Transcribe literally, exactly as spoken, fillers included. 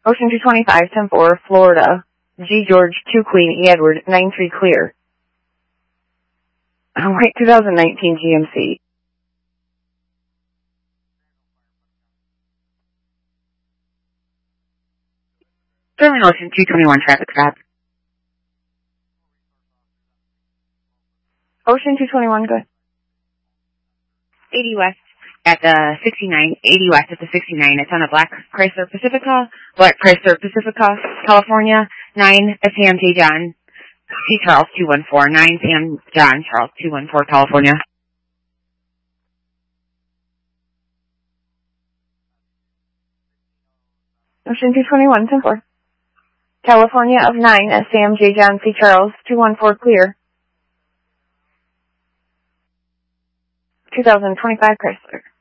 Ocean two twenty-five, ten four, Florida. G George, two Queen, E Edward, nine three clear. White two thousand nineteen G M C. Sterling Ocean two twenty-one, traffic stop. Ocean two twenty-one, good. eighty West at the sixty-nine, eighty West at the sixty-nine. It's on a black Chrysler Pacifica, black Chrysler Pacifica, California, nine Sam J. John, C. Charles two one four, nine Sam John Charles two one four, California. Ocean two twenty-one, ten four. California of nine, Sam J. John C. Charles, two one four clear. two thousand twenty-five Chrysler.